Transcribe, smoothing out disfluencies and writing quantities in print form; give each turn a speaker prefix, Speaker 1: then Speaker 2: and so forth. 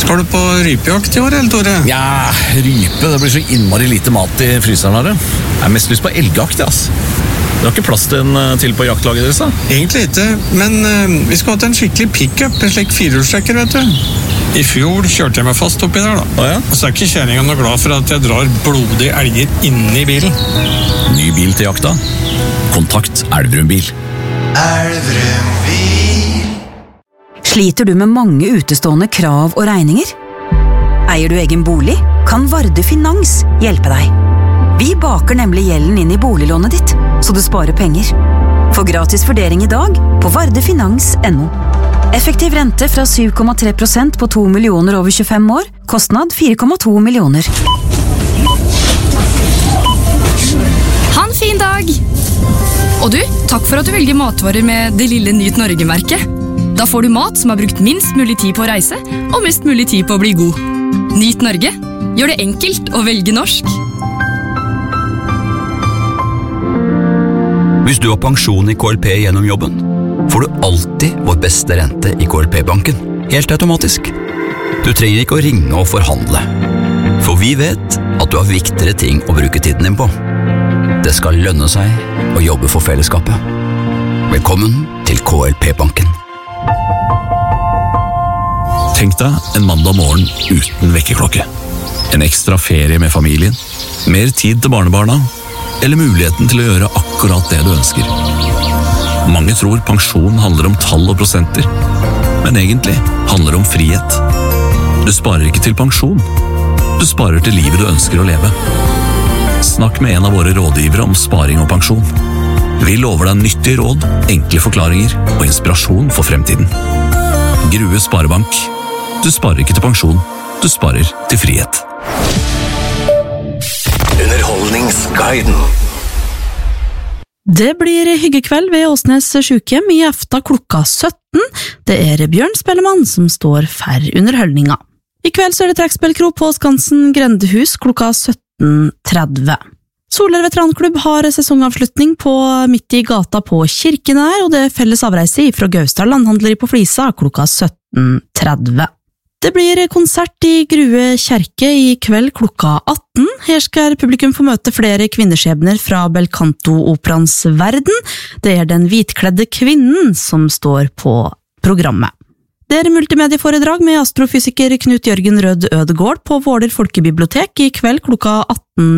Speaker 1: Skal du på rypejakt I år, eller Tore?
Speaker 2: Ja, rype, det blir så innmari lite mat I fryseren her. Jeg har mest lyst på elgjakt, ass. Det har ikke plass til en til på jaktlaget deres, da?
Speaker 1: Egentlig ikke, men vi skal ha til en skikkelig pick-up, en slik firehjulstrekker, vet du. I fjor kjørte jeg meg fast oppi der, da.
Speaker 2: Ja?
Speaker 1: Og så ikke kjæringen noe glad for at jeg drar blodige elger inn I bilen.
Speaker 2: Ny bil til jakta? Kontakt Elverum Bil.
Speaker 3: Elverum Bil.
Speaker 4: Sliter du med mange utestående krav og regninger? Eier du egen bolig? Kan Varde Finans hjelpe deg? Vi baker nemlig gjelden inn I boliglånet ditt, så du sparer penger. Få gratis vurdering I dag på vardefinans.no. Effektiv rente fra 7,3% på 2 millioner over 25 år. Kostnad 4,2 millioner.
Speaker 5: Ha en fin dag! Og du, takk for at du velger matvarer med det lille Nyt Norge-merket. Da får du mat som har brukt minst mulig tid på å reise, og mest mulig tid på å bli god. Nyt Norge. Gjør det enkelt å velge norsk.
Speaker 6: Hvis du har pensjon I KLP gjennom jobben, får du alltid vår beste rente I KLP-banken, helt automatisk. Du trenger ikke å ringe og forhandle, for vi vet at du har viktigere ting å bruke tiden din på. Det skal lønne seg å jobbe for fellesskapet. Velkommen til KLP-banken.
Speaker 2: Tenk deg en mandag morgen uten vekkerklokke. En ekstra ferie med familien, mer tid til barnebarna, eller muligheten til å gjøre akkurat det du ønsker. Mange tror pensjon handler om tall og prosenter, men egentlig handler det om frihet. Du sparer ikke til pensjon, du sparer til livet du ønsker å leve. Snakk med en av våre rådgivere om sparing og pensjon. Vi lover deg nyttige råd, enkle forklaringer og inspirasjon for fremtiden. Grue Sparebank. Du sparer ikke til pensjon, du sparer til frihet.
Speaker 3: Underholdningsguiden.
Speaker 7: Det blir hyggekveld ved Åsnes sykehjem I aften klokka 17. Det Bjørn Spellemann som står for underholdninga. I kveld så det trekkspillkro på Skansen Grendehus klokka 17:30. Soler veteranklubb har sesongavslutning på midt I gata på Kirkenær, og det felles avreise fra Gausdal landhandleri på Flisa klokka 17:30. Det blir konsert I Grue kjerke I kveld klokka 18. Her skal publikum få møte flere kvinneskjebner fra Belcanto-operans verden. Det den hvitkledde kvinnen som står på programmet. Det multimedieforedrag med astrofysiker Knut Jørgen Rød Ødegård på Våler Folkebibliotek I kveld klokka 18.